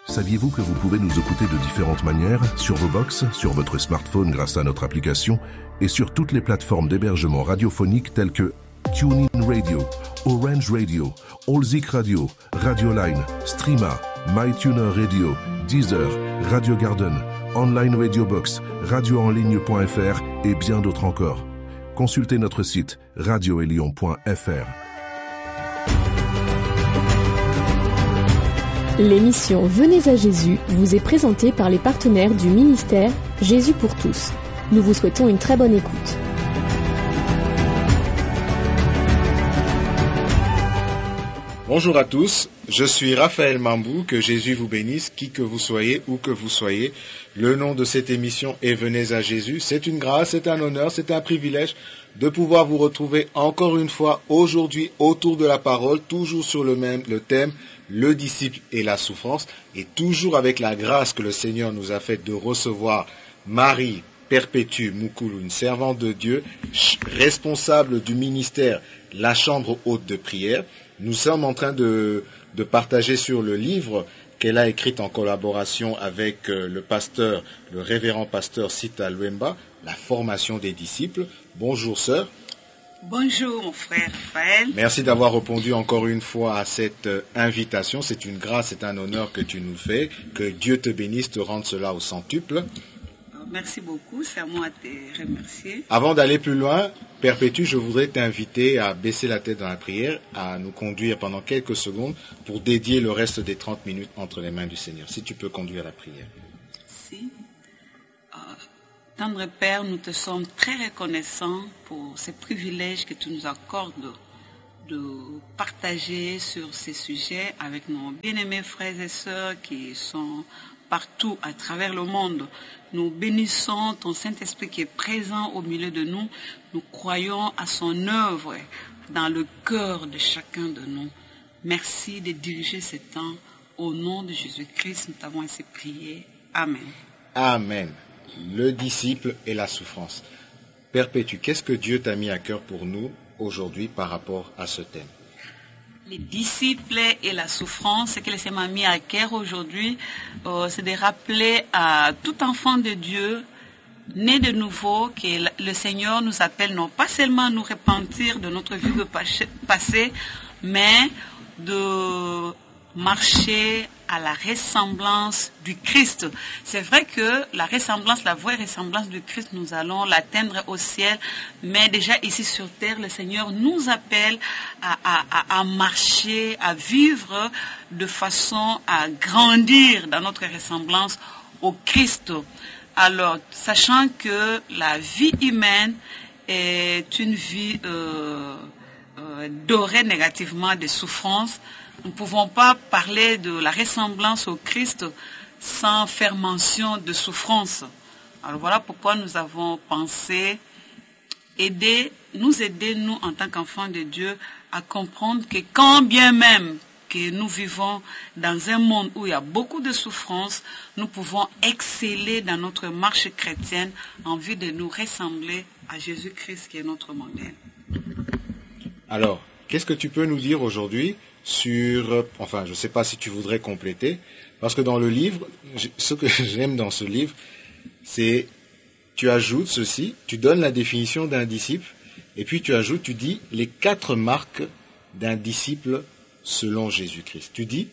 Saviez-vous que vous pouvez nous écouter de différentes manières, sur vos box, sur votre smartphone grâce à notre application et sur toutes les plateformes d'hébergement radiophonique telles que TuneIn Radio, Orange Radio, Allzik Radio, Radioline, Streama, MyTuner Radio, Deezer, Radio Garden, Online Radio Box, radioenligne.fr et bien d'autres encore. Consultez notre site radioelion.fr. L'émission Venez à Jésus vous est présentée par les partenaires du ministère Jésus pour tous. Nous vous souhaitons une très bonne écoute. Bonjour à tous, je suis Raphaël Mambou, que Jésus vous bénisse, qui que vous soyez, où que vous soyez. Le nom de cette émission est Venez à Jésus. C'est une grâce, c'est un honneur, c'est un privilège de pouvoir vous retrouver encore une fois aujourd'hui autour de la parole, toujours sur le thème, le disciple et la souffrance, et toujours avec la grâce que le Seigneur nous a faite de recevoir Marie Perpétue Moukoulou, une servante de Dieu, responsable du ministère La Chambre Haute de Prière. Nous sommes en train de partager sur le livre qu'elle a écrit en collaboration avec le révérend pasteur Sita Lwemba, La formation des disciples. Bonjour sœur. Bonjour mon frère Raphaël. Merci d'avoir répondu encore une fois à cette invitation. C'est une grâce, c'est un honneur que tu nous fais. Que Dieu te bénisse, te rende cela au centuple. Merci beaucoup, c'est à moi de te remercier. Avant d'aller plus loin, Perpétue, je voudrais t'inviter à baisser la tête dans la prière, à nous conduire pendant quelques secondes pour dédier le reste des 30 minutes entre les mains du Seigneur. Si tu peux conduire la prière. Merci. Tendre Père, nous te sommes très reconnaissants pour ces privilèges que tu nous accordes de partager sur ces sujets avec nos bien-aimés frères et sœurs qui sont partout à travers le monde. Nous bénissons ton Saint-Esprit qui est présent au milieu de nous. Nous croyons à son œuvre dans le cœur de chacun de nous. Merci de diriger ce temps. Au nom de Jésus-Christ, nous t'avons ainsi prié. Amen. Amen. Le disciple et la souffrance. Perpétue, qu'est-ce que Dieu t'a mis à cœur pour nous aujourd'hui par rapport à ce thème? Les disciples et la souffrance, ce que le Seigneur m'a mis à cœur aujourd'hui, c'est de rappeler à tout enfant de Dieu, né de nouveau, que le Seigneur nous appelle non pas seulement à nous repentir de notre vie passée, mais de marcher à la ressemblance du Christ. C'est vrai que la vraie ressemblance du Christ, nous allons l'atteindre au ciel, mais déjà ici sur terre, le Seigneur nous appelle à marcher, à vivre de façon à grandir dans notre ressemblance au Christ. Alors, sachant que la vie humaine est une vie dorée négativement de souffrance, nous ne pouvons pas parler de la ressemblance au Christ sans faire mention de souffrance. Alors voilà pourquoi nous avons pensé nous aider, nous en tant qu'enfants de Dieu, à comprendre que quand bien même que nous vivons dans un monde où il y a beaucoup de souffrance, nous pouvons exceller dans notre marche chrétienne en vue de nous ressembler à Jésus-Christ qui est notre modèle. Alors, qu'est-ce que tu peux nous dire aujourd'hui je ne sais pas si tu voudrais compléter, parce que dans le livre, ce que j'aime dans ce livre, c'est, tu ajoutes ceci, tu donnes la définition d'un disciple, et puis tu dis les 4 marques d'un disciple selon Jésus-Christ. Tu dis,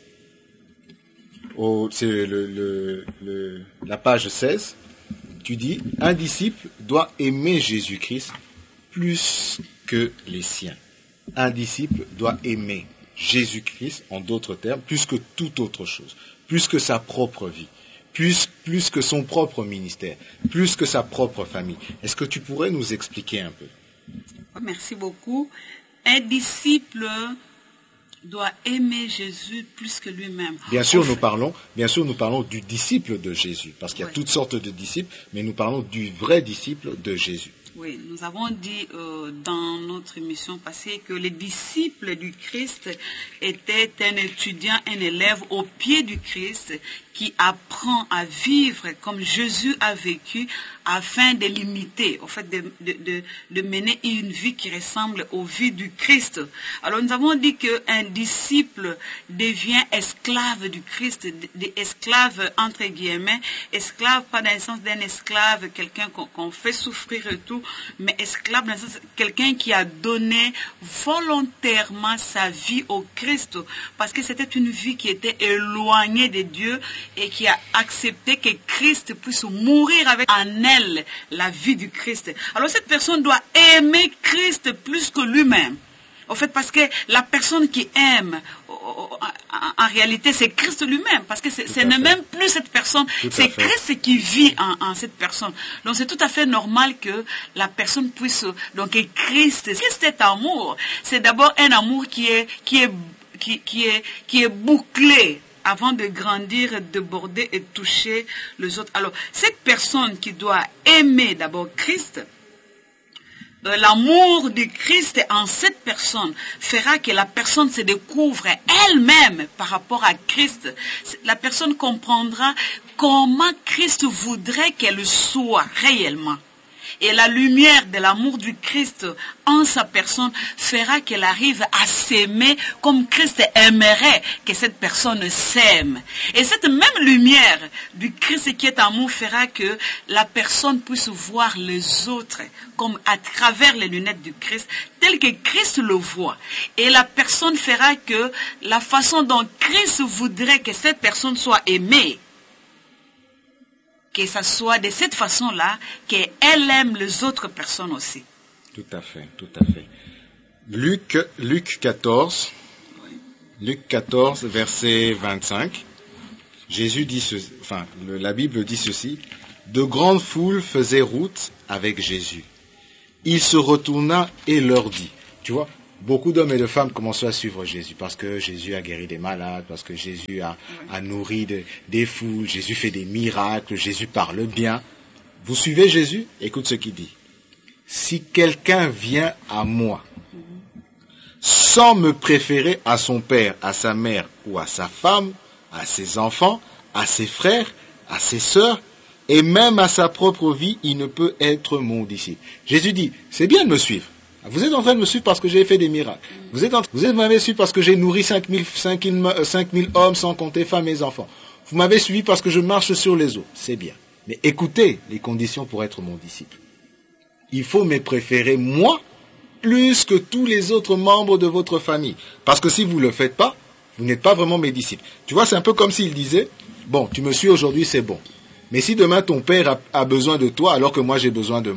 c'est la page 16, tu dis, un disciple doit aimer Jésus-Christ plus que les siens. Un disciple doit aimer Jésus-Christ, en d'autres termes, plus que toute autre chose, plus que sa propre vie, plus que son propre ministère, plus que sa propre famille. Est-ce que tu pourrais nous expliquer un peu? Merci beaucoup. Un disciple doit aimer Jésus plus que lui-même. Bien sûr, nous parlons du disciple de Jésus, parce qu'il y a toutes sortes de disciples, mais nous parlons du vrai disciple de Jésus. Oui, nous avons dit dans notre émission passée que les disciples du Christ étaient un étudiant, un élève au pied du Christ qui apprend à vivre comme Jésus a vécu afin de l'imiter, en fait, de mener une vie qui ressemble aux vies du Christ. Alors nous avons dit qu'un disciple devient esclave du Christ, esclave entre guillemets, esclave pas dans le sens d'un esclave, quelqu'un qu'on fait souffrir et tout, mais esclave dans le sens quelqu'un qui a donné volontairement sa vie au Christ, parce que c'était une vie qui était éloignée de Dieu et qui a accepté que Christ puisse mourir avec en elle la vie du Christ. Alors cette personne doit aimer Christ plus que lui-même. En fait, parce que la personne qui aime, en réalité, c'est Christ lui-même. Parce que ce n'est même plus cette personne, c'est Christ qui vit en cette personne. Donc c'est tout à fait normal que la personne puisse... Donc Christ est amour. C'est d'abord un amour qui est bouclé avant de grandir, déborder et toucher les autres. Alors, cette personne qui doit aimer d'abord Christ, l'amour du Christ en cette personne fera que la personne se découvre elle-même par rapport à Christ. La personne comprendra comment Christ voudrait qu'elle soit réellement. Et la lumière de l'amour du Christ en sa personne fera qu'elle arrive à s'aimer comme Christ aimerait que cette personne s'aime. Et cette même lumière du Christ qui est amour fera que la personne puisse voir les autres comme à travers les lunettes du Christ, tel que Christ le voit. Et la personne fera que la façon dont Christ voudrait que cette personne soit aimée, que ça soit de cette façon-là qu'elle aime les autres personnes aussi. Tout à fait, tout à fait. Luc 14, verset 25, Jésus dit la Bible dit ceci: de grandes foules faisaient route avec Jésus. Il se retourna et leur dit, tu vois, beaucoup d'hommes et de femmes commençaient à suivre Jésus parce que Jésus a guéri des malades, parce que Jésus a nourri des foules, Jésus fait des miracles, Jésus parle bien. Vous suivez Jésus? Écoute ce qu'il dit. Si quelqu'un vient à moi sans me préférer à son père, à sa mère ou à sa femme, à ses enfants, à ses frères, à ses sœurs, et même à sa propre vie, il ne peut être mon disciple. Jésus dit, c'est bien de me suivre. Vous êtes en train de me suivre parce que j'ai fait des miracles. Vous m'avez suivi parce que j'ai nourri 5000 hommes sans compter femmes et enfants. Vous m'avez suivi parce que je marche sur les eaux. C'est bien. Mais écoutez les conditions pour être mon disciple. Il faut me préférer moi plus que tous les autres membres de votre famille. Parce que si vous ne le faites pas, vous n'êtes pas vraiment mes disciples. Tu vois, c'est un peu comme s'il disait, bon, tu me suis aujourd'hui, c'est bon. Mais si demain ton père a besoin de toi alors que moi j'ai besoin de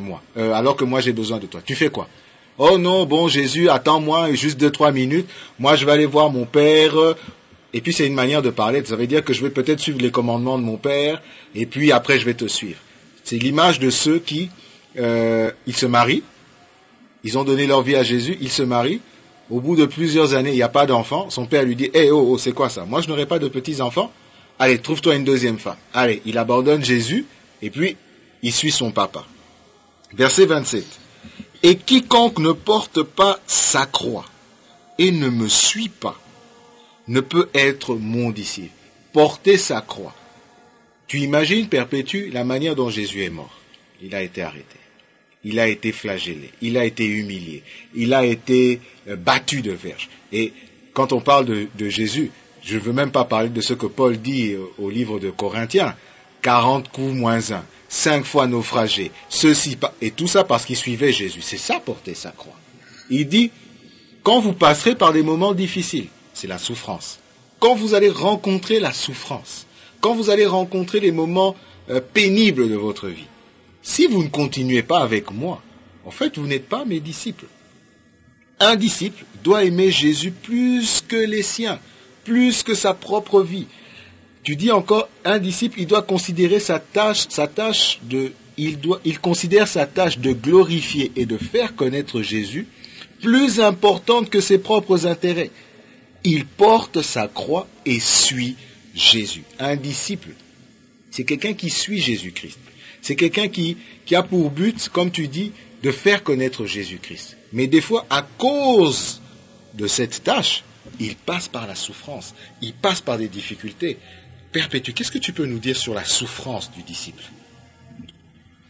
toi, tu fais quoi? Oh non, bon Jésus, attends-moi juste 2-3 minutes, moi je vais aller voir mon père, et puis c'est une manière de parler, ça veut dire que je vais peut-être suivre les commandements de mon père, et puis après je vais te suivre. C'est l'image de ceux qui, ils se marient, ils ont donné leur vie à Jésus, ils se marient, au bout de plusieurs années, il n'y a pas d'enfant, son père lui dit, hey, oh, c'est quoi ça? Moi je n'aurai pas de petits-enfants, allez, trouve-toi une deuxième femme. Allez, il abandonne Jésus, et puis il suit son papa. Verset 27. Et quiconque ne porte pas sa croix et ne me suit pas ne peut être mon disciple. Porter sa croix. Tu imagines, Perpétue, la manière dont Jésus est mort. Il a été arrêté. Il a été flagellé. Il a été humilié. Il a été battu de verge. Et quand on parle de Jésus, je ne veux même pas parler de ce que Paul dit au livre de Corinthiens. 40 coups moins 1. 5 fois naufragé, ceci, et tout ça parce qu'il suivait Jésus. C'est ça, porter sa croix. Il dit, quand vous passerez par des moments difficiles, c'est la souffrance. Quand vous allez rencontrer la souffrance, quand vous allez rencontrer les moments pénibles de votre vie, si vous ne continuez pas avec moi, en fait, vous n'êtes pas mes disciples. Un disciple doit aimer Jésus plus que les siens, plus que sa propre vie. Tu dis encore, un disciple, il doit considérer il considère sa tâche de glorifier et de faire connaître Jésus plus importante que ses propres intérêts. Il porte sa croix et suit Jésus. Un disciple, c'est quelqu'un qui suit Jésus-Christ. C'est quelqu'un qui a pour but, comme tu dis, de faire connaître Jésus-Christ. Mais des fois, à cause de cette tâche, il passe par la souffrance, il passe par des difficultés. Perpétue, qu'est-ce que tu peux nous dire sur la souffrance du disciple?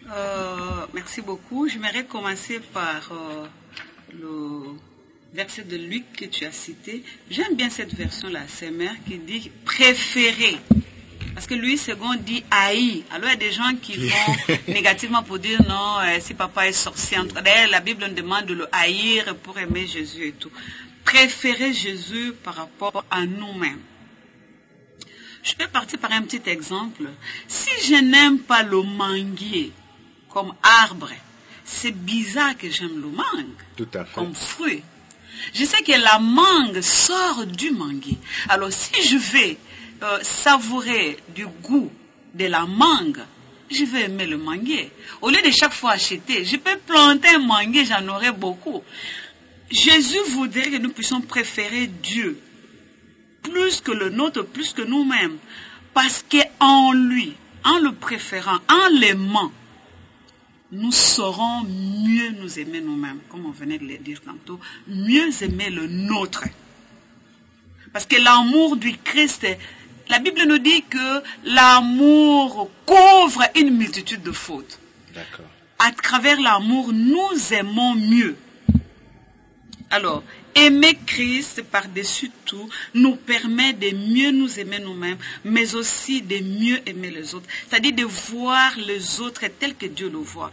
Merci beaucoup. J'aimerais commencer par le verset de Luc que tu as cité. J'aime bien cette version-là, c'est mère qui dit préféré. Parce que Louis II dit haï. Alors il y a des gens qui vont négativement pour dire non, si papa est sorcier. D'ailleurs, la Bible nous demande de le haïr pour aimer Jésus et tout. Préférer Jésus par rapport à nous-mêmes. Je vais partir par un petit exemple. Si je n'aime pas le manguier comme arbre, c'est bizarre que j'aime le mangue. Tout à fait. Comme fruit. Je sais que la mangue sort du manguier. Alors si je vais savourer du goût de la mangue, je vais aimer le manguier. Au lieu de chaque fois acheter, je peux planter un manguier, j'en aurai beaucoup. Jésus voudrait que nous puissions préférer Dieu plus que le nôtre, plus que nous-mêmes. Parce qu'en lui, en le préférant, en l'aimant, nous saurons mieux nous aimer nous-mêmes. Comme on venait de le dire tantôt, mieux aimer le nôtre. Parce que l'amour du Christ, la Bible nous dit que l'amour couvre une multitude de fautes. D'accord. À travers l'amour, nous aimons mieux. Alors, aimer Christ par-dessus tout nous permet de mieux nous aimer nous-mêmes, mais aussi de mieux aimer les autres. C'est-à-dire de voir les autres tels que Dieu le voit.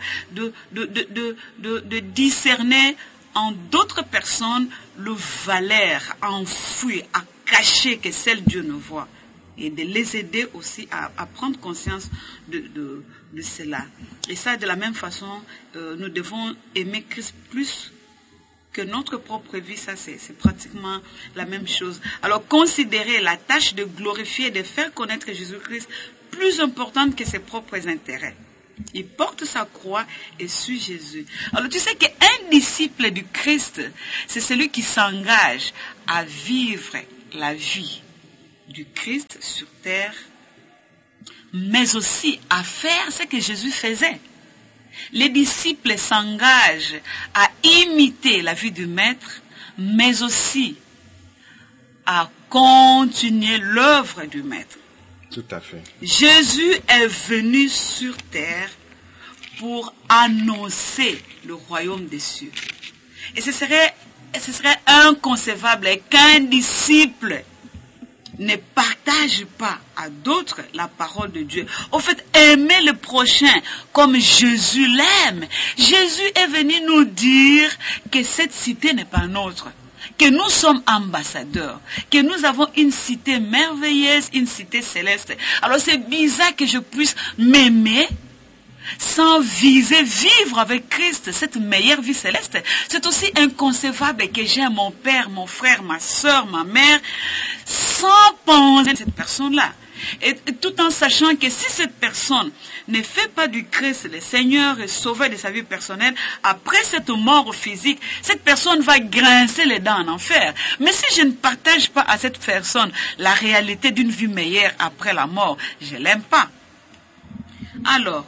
De discerner en d'autres personnes le valeur enfouie, à cacher que celle Dieu ne voit. Et de les aider aussi à prendre conscience de cela. Et ça, de la même façon, nous devons aimer Christ plus que notre propre vie. Ça, c'est pratiquement la même chose. Alors, considérer la tâche de glorifier et de faire connaître Jésus-Christ plus importante que ses propres intérêts. Il porte sa croix et suit Jésus. Alors, tu sais qu'un disciple du Christ, c'est celui qui s'engage à vivre la vie du Christ sur terre, mais aussi à faire ce que Jésus faisait. Les disciples s'engagent à imiter la vie du Maître, mais aussi à continuer l'œuvre du Maître. Tout à fait. Jésus est venu sur terre pour annoncer le royaume des cieux. Et ce serait inconcevable qu'un disciple ne partage pas à d'autres la parole de Dieu. Au fait, aimer le prochain comme Jésus l'aime. Jésus est venu nous dire que cette cité n'est pas nôtre, que nous sommes ambassadeurs, que nous avons une cité merveilleuse, une cité céleste. Alors c'est bizarre que je puisse m'aimer sans viser vivre avec Christ, cette meilleure vie céleste. C'est aussi inconcevable que j'aime mon père, mon frère, ma soeur, ma mère, sans penser à cette personne-là. Et tout en sachant que si cette personne ne fait pas du Christ le Seigneur et sauveur de sa vie personnelle, après cette mort physique, cette personne va grincer les dents en enfer. Mais si je ne partage pas à cette personne la réalité d'une vie meilleure après la mort, je ne l'aime pas. Alors,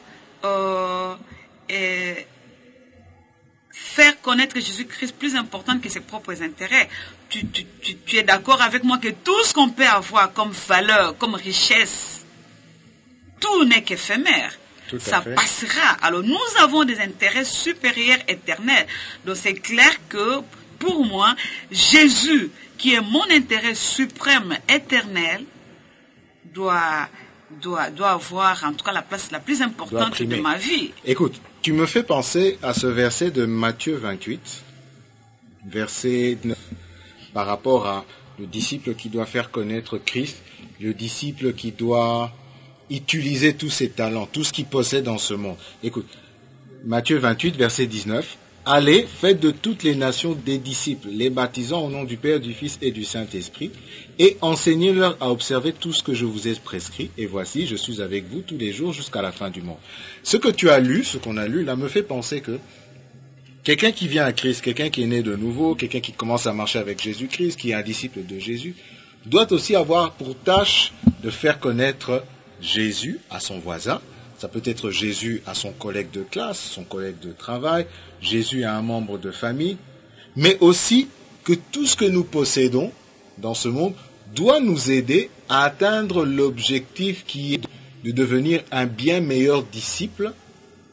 faire connaître Jésus-Christ plus important que ses propres intérêts. Tu es d'accord avec moi que tout ce qu'on peut avoir comme valeur, comme richesse, tout n'est qu'éphémère. Ça passera. Alors nous avons des intérêts supérieurs éternels. Donc c'est clair que pour moi, Jésus, qui est mon intérêt suprême éternel, doit avoir en tout cas la place la plus importante de ma vie. Écoute, tu me fais penser à ce verset de Matthieu 28, verset 9, par rapport à le disciple qui doit faire connaître Christ, le disciple qui doit utiliser tous ses talents, tout ce qu'il possède dans ce monde. Écoute, Matthieu 28, verset 19, « Allez, faites de toutes les nations des disciples, les baptisant au nom du Père, du Fils et du Saint-Esprit, et enseignez-leur à observer tout ce que je vous ai prescrit, et voici, je suis avec vous tous les jours jusqu'à la fin du monde. » Ce que tu as lu, ce qu'on a lu, là, me fait penser que quelqu'un qui vient à Christ, quelqu'un qui est né de nouveau, quelqu'un qui commence à marcher avec Jésus-Christ, qui est un disciple de Jésus, doit aussi avoir pour tâche de faire connaître Jésus à son voisin. Ça peut être Jésus à son collègue de classe, son collègue de travail, Jésus à un membre de famille, mais aussi que tout ce que nous possédons dans ce monde doit nous aider à atteindre l'objectif qui est de devenir un bien meilleur disciple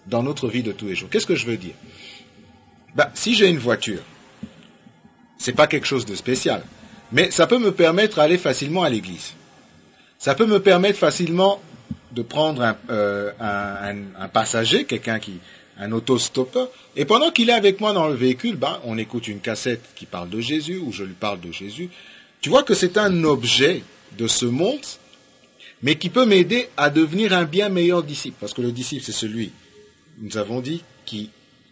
dans notre vie de tous les jours. Qu'est-ce que je veux dire? Si j'ai une voiture, c'est pas quelque chose de spécial, mais ça peut me permettre d'aller facilement à l'église. Ça peut me permettre facilement de prendre un passager, un autostoppeur, et pendant qu'il est avec moi dans le véhicule, on écoute une cassette qui parle de Jésus, ou je lui parle de Jésus. Tu vois que c'est un objet de ce monde, mais qui peut m'aider à devenir un bien meilleur disciple. Parce que le disciple, c'est celui, nous avons dit, qui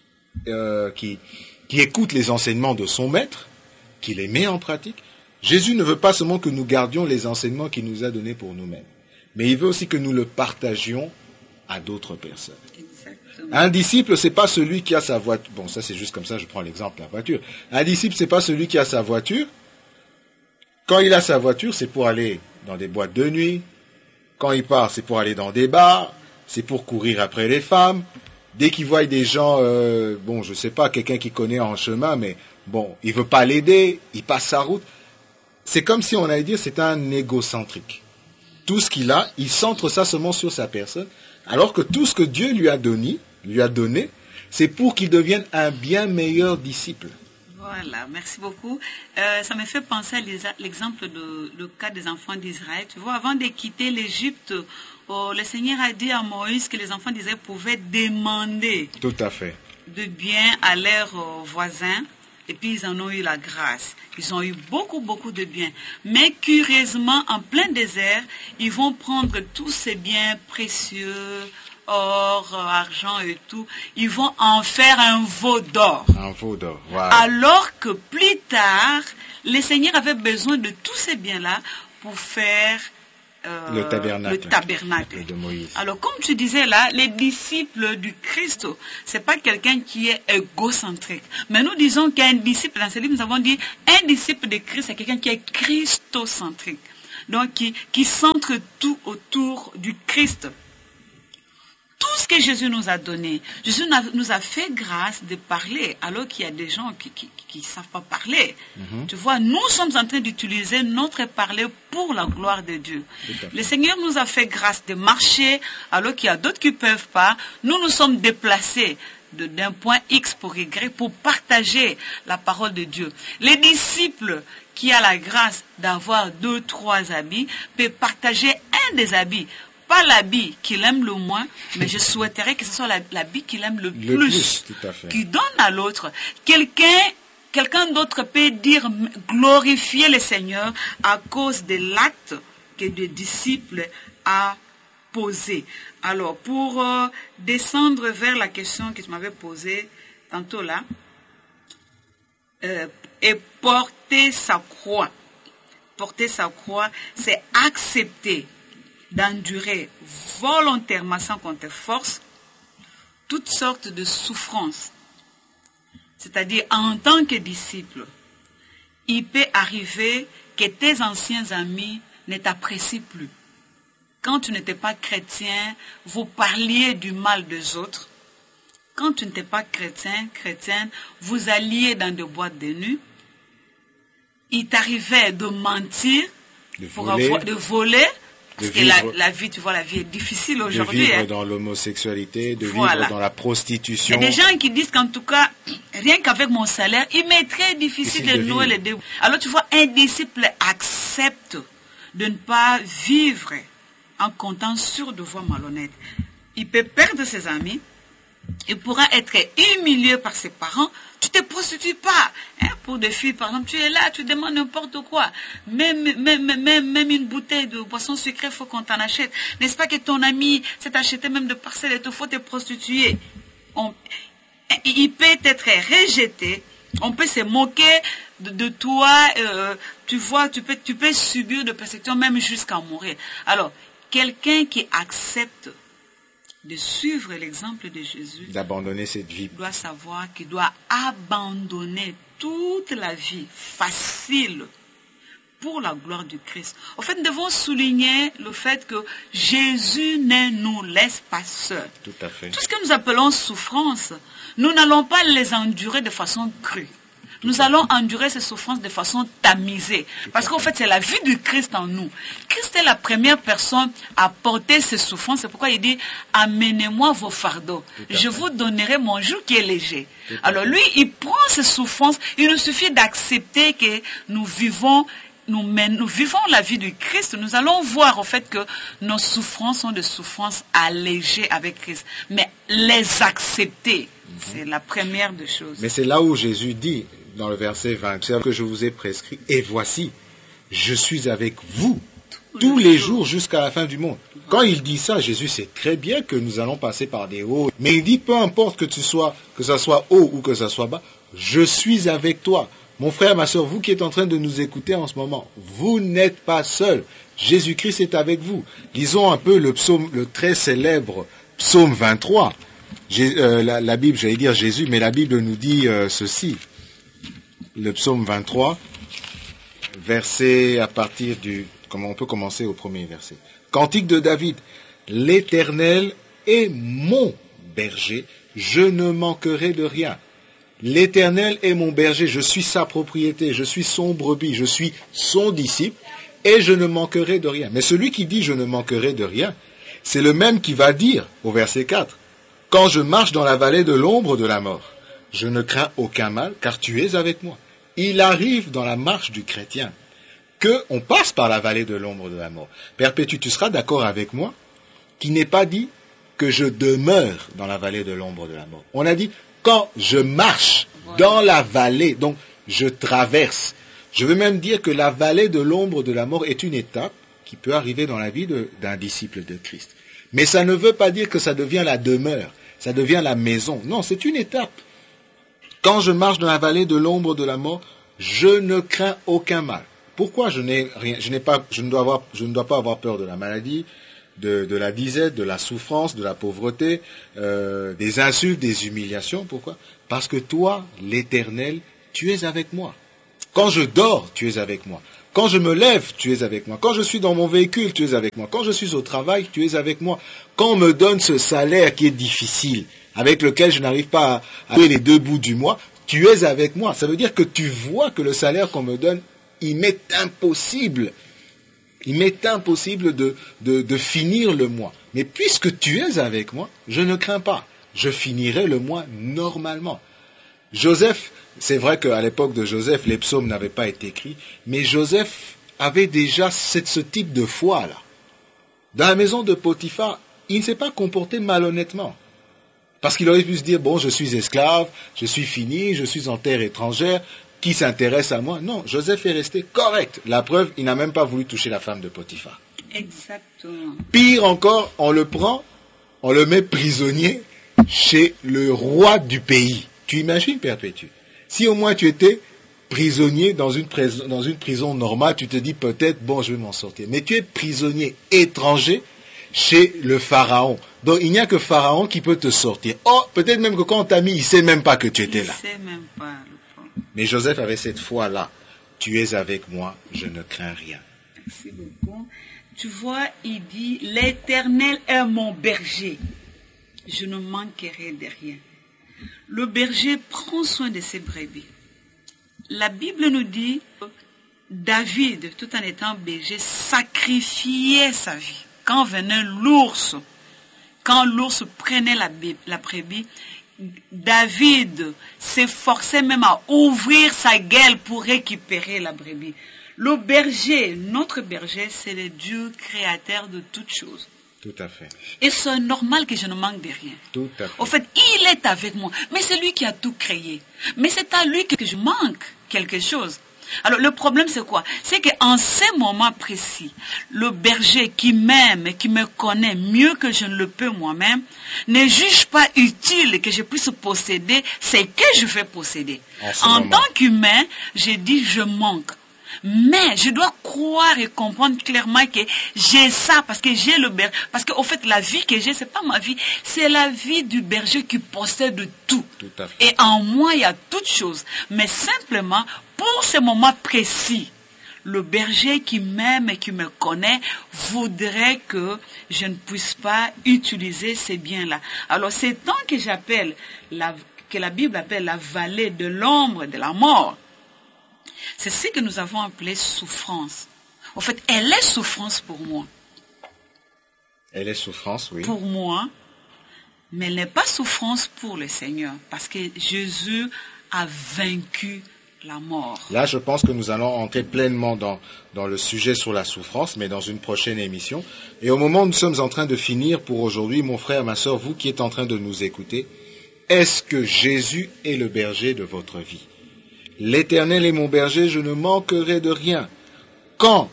écoute les enseignements de son maître, qui les met en pratique. Jésus ne veut pas seulement que nous gardions les enseignements qu'il nous a donnés pour nous-mêmes, mais il veut aussi que nous le partagions à d'autres personnes. Exactement. Un disciple, c'est pas celui qui a sa voiture. Bon, ça c'est juste comme ça, je prends l'exemple de la voiture. Un disciple, c'est pas celui qui a sa voiture. Quand il a sa voiture, c'est pour aller dans des boîtes de nuit. Quand il part, c'est pour aller dans des bars. C'est pour courir après les femmes. Dès qu'il voit des gens, je sais pas, quelqu'un qu'il connaît en chemin, mais il veut pas l'aider, il passe sa route. C'est comme si on allait dire c'est un égocentrique. Tout ce qu'il a, il centre ça seulement sur sa personne, alors que tout ce que Dieu lui a donné, c'est pour qu'il devienne un bien meilleur disciple. Voilà, merci beaucoup. Ça me fait penser à l'exemple le cas des enfants d'Israël. Tu vois, avant de quitter l'Égypte, le Seigneur a dit à Moïse que les enfants d'Israël pouvaient demander tout à fait de bien à leurs voisins. Et puis ils en ont eu la grâce. Ils ont eu beaucoup, beaucoup de biens. Mais curieusement, en plein désert, ils vont prendre tous ces biens précieux, or, argent et tout. Ils vont en faire un veau d'or. Un veau d'or, wow. Alors que plus tard, le Seigneur avait besoin de tous ces biens-là pour faire le tabernacle de Moïse. Alors, comme tu disais là, les disciples du Christ, c'est pas quelqu'un qui est égocentrique. Mais nous disons qu'un disciple, dans ce livre, nous avons dit, un disciple de Christ, c'est quelqu'un qui est christocentrique. Donc, qui centre tout autour du Christ. Tout ce que Jésus nous a donné, Jésus nous a fait grâce de parler, alors qu'il y a des gens qui ne savent pas parler. Mm-hmm. Tu vois, nous sommes en train d'utiliser notre parler pour la gloire de Dieu. Le Seigneur nous a fait grâce de marcher, alors qu'il y a d'autres qui ne peuvent pas. Nous nous sommes déplacés d'un point X pour Y pour partager la parole de Dieu. Les disciples qui ont la grâce d'avoir 2, 3 habits peuvent partager un des habits. Pas l'habit qu'il aime le moins, mais je souhaiterais que ce soit l'habit qu'il aime le plus, tout à fait. Qui donne à l'autre. Quelqu'un d'autre peut dire, glorifier le Seigneur à cause de l'acte que le disciple a posé. Alors, pour descendre vers la question que tu m'avais posée tantôt là, et porter sa croix. Porter sa croix, c'est accepter d'endurer volontairement sans compter force toutes sortes de souffrances. C'est-à-dire, en tant que disciple, il peut arriver que tes anciens amis ne t'apprécient plus. Quand tu n'étais pas chrétien, vous parliez du mal des autres. Quand tu n'étais pas chrétienne, vous alliez dans des boîtes de nuit. Il t'arrivait de mentir, de voler. Parce que la vie, tu vois, la vie est difficile aujourd'hui. De vivre dans l'homosexualité, de vivre dans la prostitution. Il y a des gens qui disent qu'en tout cas, rien qu'avec mon salaire, il m'est très difficile de nouer les deux. Alors tu vois, un disciple accepte de ne pas vivre en comptant sur de voies malhonnêtes. Il peut perdre ses amis, il pourra être humilié par ses parents. Tu ne te prostitues pas. Pour des filles, par exemple, tu es là, tu demandes n'importe quoi. Même une bouteille de boisson sucrée, il faut qu'on t'en achète. N'est-ce pas que ton ami s'est acheté même de parcelles et il faut te prostituer? Il peut être rejeté. On peut se moquer de toi. Tu vois, tu peux subir de persécutions même jusqu'à mourir. Alors, quelqu'un qui accepte de suivre l'exemple de Jésus, d'abandonner cette vie, doit savoir qu'il doit abandonner toute la vie facile pour la gloire du Christ. En fait, nous devons souligner le fait que Jésus ne nous laisse pas seuls. Tout à fait. Tout ce que nous appelons souffrance, nous n'allons pas les endurer de façon crue. Nous allons endurer ces souffrances de façon tamisée. Parce qu'en fait, c'est la vie du Christ en nous. Christ est la première personne à porter ces souffrances. C'est pourquoi il dit, amenez-moi vos fardeaux. Je vous donnerai mon joug qui est léger. Alors lui, il prend ces souffrances. Il nous suffit d'accepter que nous vivons la vie du Christ. Nous allons voir au fait que nos souffrances sont des souffrances allégées avec Christ. Mais les accepter, c'est la première des choses. Mais c'est là où Jésus dit, dans le verset 20, c'est que je vous ai prescrit, et voici, je suis avec vous tous les jours jusqu'à la fin du monde. Quand il dit ça, Jésus sait très bien que nous allons passer par des hauts. Mais il dit, peu importe que ça soit haut ou que ça soit bas, je suis avec toi. Mon frère, ma soeur, vous qui êtes en train de nous écouter en ce moment, vous n'êtes pas seul. Jésus-Christ est avec vous. Lisons un peu le très célèbre psaume 23. La Bible, j'allais dire Jésus, mais la Bible nous dit ceci. Le psaume 23, verset à partir on peut commencer au premier verset. Cantique de David. L'Éternel est mon berger, je ne manquerai de rien. L'Éternel est mon berger, je suis sa propriété, je suis son brebis, je suis son disciple, et je ne manquerai de rien. Mais celui qui dit je ne manquerai de rien, c'est le même qui va dire, au verset 4, quand je marche dans la vallée de l'ombre de la mort, je ne crains aucun mal, car tu es avec moi. Il arrive dans la marche du chrétien qu'on passe par la vallée de l'ombre de la mort. Perpétue, tu seras d'accord avec moi, qui n'est pas dit que je demeure dans la vallée de l'ombre de la mort. On a dit, quand je marche dans la vallée, donc je traverse. Je veux même dire que la vallée de l'ombre de la mort est une étape qui peut arriver dans la vie d'un disciple de Christ. Mais ça ne veut pas dire que ça devient la demeure, ça devient la maison. Non, c'est une étape. Quand je marche dans la vallée de l'ombre de la mort, je ne crains aucun mal. Pourquoi je ne dois pas avoir peur de la maladie, de la disette, de la souffrance, de la pauvreté, des insultes, des humiliations. Pourquoi? Parce que toi, l'Éternel, tu es avec moi. Quand je dors, tu es avec moi. Quand je me lève, tu es avec moi. Quand je suis dans mon véhicule, tu es avec moi. Quand je suis au travail, tu es avec moi. Quand on me donne ce salaire qui est difficile, avec lequel je n'arrive pas à aller les 2 bouts du mois, tu es avec moi. Ça veut dire que tu vois que le salaire qu'on me donne, il m'est impossible. Il m'est impossible de finir le mois. Mais puisque tu es avec moi, je ne crains pas. Je finirai le mois normalement. Joseph, c'est vrai qu'à l'époque de Joseph, les psaumes n'avaient pas été écrits, mais Joseph avait déjà ce type de foi-là. Dans la maison de Potiphar, il ne s'est pas comporté malhonnêtement. Parce qu'il aurait pu se dire, bon, je suis esclave, je suis fini, je suis en terre étrangère, qui s'intéresse à moi? Non, Joseph est resté correct. La preuve, il n'a même pas voulu toucher la femme de Potiphar. Exactement. Pire encore, on le prend, on le met prisonnier chez le roi du pays. Tu imagines, Perpétue? Si au moins tu étais prisonnier dans une prison normale, tu te dis peut-être, bon, je vais m'en sortir. Mais tu es prisonnier étranger chez le pharaon. Donc il n'y a que pharaon qui peut te sortir. Oh, peut-être même que quand on t'a mis, il ne sait même pas que tu étais là. Il ne sait même pas. Mais Joseph avait cette foi-là. Tu es avec moi, je ne crains rien. Merci beaucoup. Tu vois, il dit, l'Éternel est mon berger. Je ne manquerai de rien. Le berger prend soin de ses brebis. La Bible nous dit, David, tout en étant berger, sacrifiait sa vie. Quand venait l'ours, quand l'ours prenait la brebis, David s'efforçait même à ouvrir sa gueule pour récupérer la brebis. Le berger, notre berger, c'est le Dieu créateur de toutes choses. Tout à fait. Et c'est normal que je ne manque de rien. Tout à fait. Au fait, il est avec moi. Mais c'est lui qui a tout créé. Mais c'est à lui que je manque quelque chose. Alors le problème c'est quoi? C'est qu'en ces moments précis, le berger qui m'aime et qui me connaît mieux que je ne le peux moi-même, ne juge pas utile que je puisse posséder ce que je vais posséder. En tant qu'humain, je dis je manque. Mais je dois croire et comprendre clairement que j'ai ça parce que j'ai le berger. Parce qu'au fait, la vie que j'ai, c'est pas ma vie. C'est la vie du berger qui possède tout. Tout à fait. Et en moi, il y a toutes choses. Mais simplement, pour ce moment précis, le berger qui m'aime et qui me connaît voudrait que je ne puisse pas utiliser ces biens-là. Alors, c'est tant que j'appelle que la Bible appelle la vallée de l'ombre de la mort. C'est ce que nous avons appelé souffrance. En fait, elle est souffrance pour moi. Elle est souffrance, oui. Pour moi, mais elle n'est pas souffrance pour le Seigneur, parce que Jésus a vaincu la mort. Là, je pense que nous allons entrer pleinement dans le sujet sur la souffrance, mais dans une prochaine émission. Et au moment où nous sommes en train de finir pour aujourd'hui, mon frère, ma sœur, vous qui êtes en train de nous écouter, est-ce que Jésus est le berger de votre vie? L'Éternel est mon berger, je ne manquerai de rien. Quand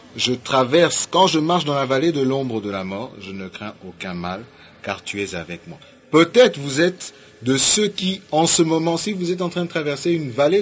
je marche dans la vallée de l'ombre de la mort, je ne crains aucun mal, car tu es avec moi. Peut-être vous êtes de ceux qui, en ce moment-ci, vous êtes en train de traverser une vallée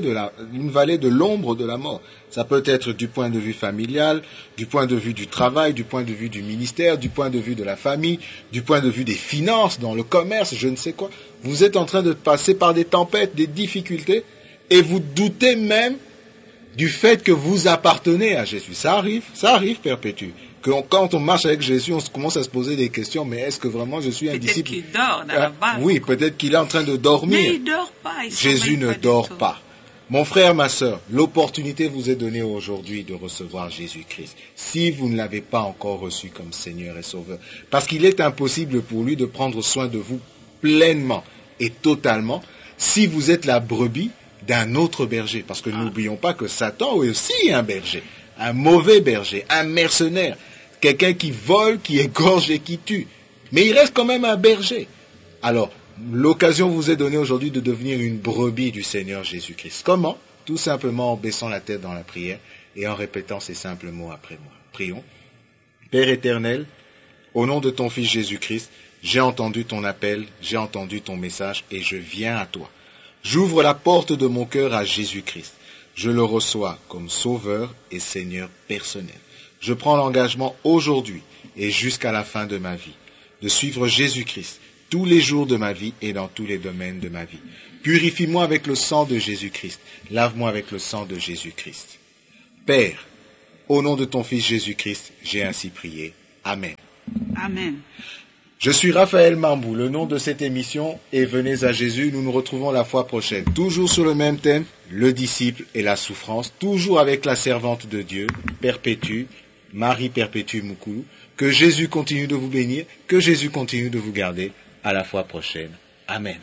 de l'ombre de la mort. Ça peut être du point de vue familial, du point de vue du travail, du point de vue du ministère, du point de vue de la famille, du point de vue des finances, dans le commerce, je ne sais quoi. Vous êtes en train de passer par des tempêtes, des difficultés, et vous doutez même du fait que vous appartenez à Jésus. Ça arrive, Perpétue. Quand on marche avec Jésus, on commence à se poser des questions, mais est-ce que vraiment je suis un disciple? Peut-être qu'il dort dans la barque. Oui, peut-être qu'il est en train de dormir. Mais il ne dort pas. Jésus ne dort pas. Mon frère, ma sœur, l'opportunité vous est donnée aujourd'hui de recevoir Jésus-Christ, si vous ne l'avez pas encore reçu comme Seigneur et Sauveur. Parce qu'il est impossible pour lui de prendre soin de vous pleinement et totalement si vous êtes la brebis d'un autre berger. Parce que n'oublions pas que Satan est aussi un berger, un mauvais berger, un mercenaire, quelqu'un qui vole, qui égorge et qui tue. Mais il reste quand même un berger. Alors, l'occasion vous est donnée aujourd'hui de devenir une brebis du Seigneur Jésus-Christ. Comment? Tout simplement en baissant la tête dans la prière et en répétant ces simples mots après moi. Prions. Père éternel, au nom de ton Fils Jésus-Christ, j'ai entendu ton appel, j'ai entendu ton message et je viens à toi. J'ouvre la porte de mon cœur à Jésus-Christ. Je le reçois comme Sauveur et Seigneur personnel. Je prends l'engagement aujourd'hui et jusqu'à la fin de ma vie de suivre Jésus-Christ tous les jours de ma vie et dans tous les domaines de ma vie. Purifie-moi avec le sang de Jésus-Christ. Lave-moi avec le sang de Jésus-Christ. Père, au nom de ton Fils Jésus-Christ, j'ai ainsi prié. Amen. Amen. Je suis Raphaël Mambou, le nom de cette émission est Venez à Jésus. Nous nous retrouvons la fois prochaine, toujours sur le même thème, le disciple et la souffrance, toujours avec la servante de Dieu, Perpétue, Marie Perpétue Moukoulou. Que Jésus continue de vous bénir, que Jésus continue de vous garder. À la fois prochaine. Amen.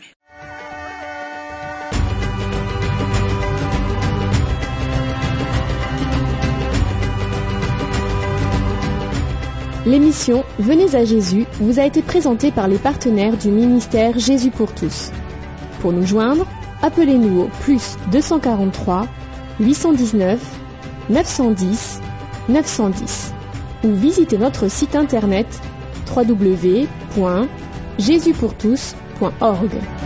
L'émission Venez à Jésus vous a été présentée par les partenaires du ministère Jésus pour tous. Pour nous joindre, appelez-nous au +243 819 910 910 ou visitez notre site internet www.jesuspourtous.org.